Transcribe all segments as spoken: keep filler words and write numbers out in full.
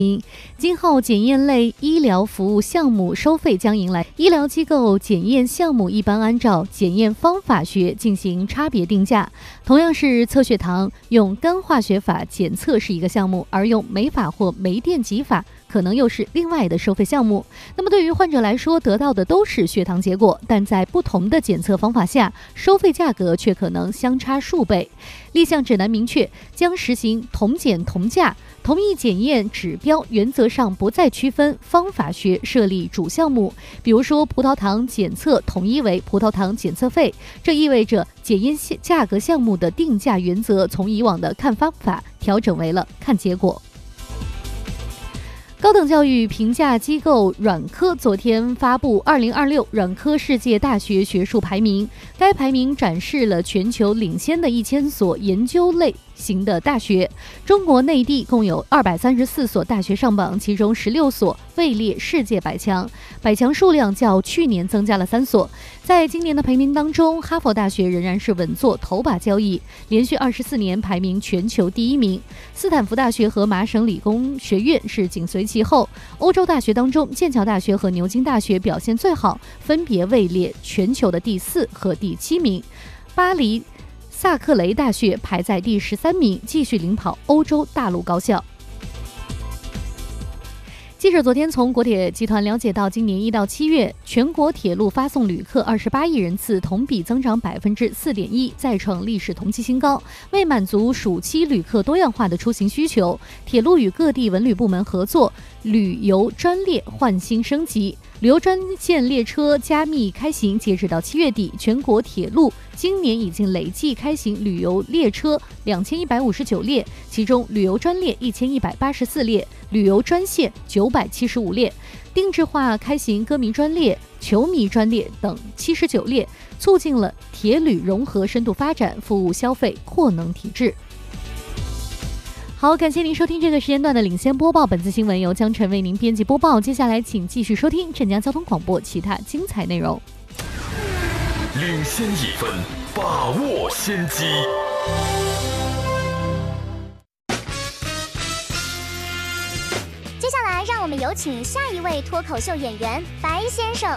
今后检验类医疗服务项目收费将迎来医疗机构检验项目一般按照检验方法学进行差别定价。同样是测血糖，用干化学法检测是一个项目，而用酶法或酶电极法可能又是另外的收费项目。那么对于患者来说，得到的都是血糖结果，但在不同的检测方法下，收费价格却可能相差数倍。立项指南明确，将实行同检同价，同一检验指标原则上不再区分方法学设立主项目。比如说，葡萄糖检测统一为葡萄糖检测费，这意味着检验价格项目的定价原则从以往的看方法调整为了看结果。高等教育评价机构软科昨天发布二零二六软科世界大学学术排名，该排名展示了全球领先的一千所研究类型的大学。中国内地共有二百三十四所大学上榜，其中十六所位列世界百强，百强数量较去年增加了三所。在今年的排名当中，哈佛大学仍然是稳坐头把交椅，连续二十四年排名全球第一名。斯坦福大学和麻省理工学院是紧随其后。欧洲大学当中，剑桥大学和牛津大学表现最好，分别位列全球的第四和第七名。巴黎萨克雷大学排在第十三名，继续领跑欧洲大陆高校。记者昨天从国铁集团了解到，今年一到七月，全国铁路发送旅客二十八亿人次，同比增长百分之四点一，再创历史同期新高。为满足暑期旅客多样化的出行需求，铁路与各地文旅部门合作，旅游专列换新升级。旅游专线列车加密开行，截止到七月底，全国铁路今年已经累计开行旅游列车两千一百五十九列，其中旅游专列一千一百八十四列，旅游专线九百七十五列，定制化开行歌迷专列、球迷专列等七十九列，促进了铁旅融合深度发展，服务消费扩能提质。好，感谢您收听这个时间段的领先播报，本次新闻由江晨为您编辑播报。接下来请继续收听镇江交通广播其他精彩内容。 领先一分，把握先机。 接下来让我们有请下一位脱口秀演员白先生。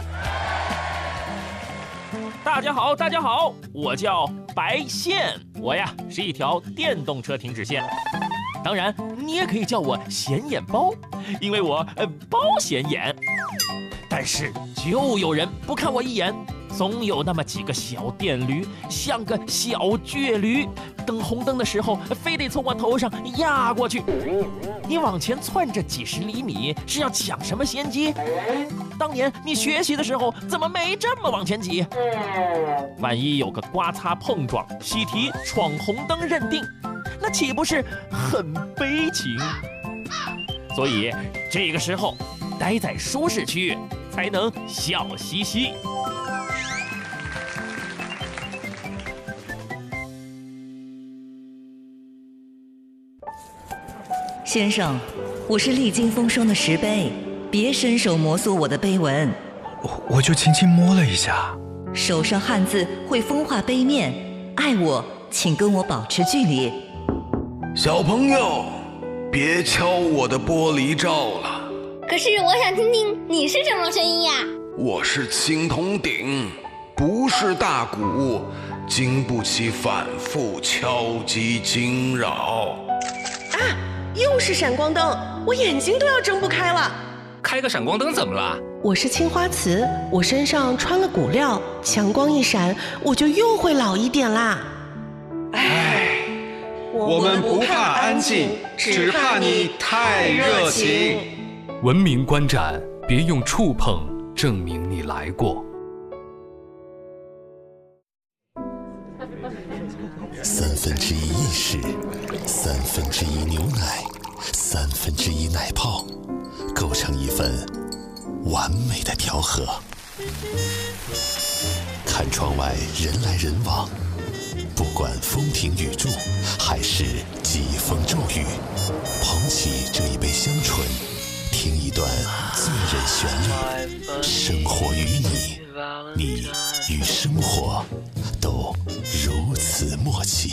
大家好，大家好，我叫白线，我呀是一条电动车停止线。当然，你也可以叫我显眼包，因为我呃包显眼。但是就有人不看我一眼，总有那么几个小电驴，像个小倔驴，等红灯的时候非得从我头上压过去。你往前窜着几十厘米，是要抢什么先机？当年你学习的时候怎么没这么往前挤？万一有个刮擦碰撞、喜提闯红灯认定，那岂不是很悲情？所以这个时候待在舒适区才能笑嘻嘻。 先生，我是历经风霜的石碑，别伸手摩挲我的碑文。 我我就轻轻摸了一下。 手上汗渍会风化碑面，爱我请跟我保持距离。 小朋友，别敲我的玻璃罩了。 可是我想听听你是什么声音呀？ 我是青铜鼎，不是大鼓，经不起反复敲击惊扰。 啊，又是闪光灯，我眼睛都要睁不开了。 开个闪光灯怎么了？ 我是青花瓷，我身上穿了骨料，强光一闪，我就又会老一点啦。 唉，我们不怕安静，只怕你太热情。 文明观展，别用触碰证明你来过。 三分之一意式，三分之一牛奶，三分之一奶泡，构成一份完美的调和。看窗外人来人往，不管风平雨骤还是疾风骤雨，捧起这一杯香醇，听一段醉人旋律。生活与你，你与生活都如此默契。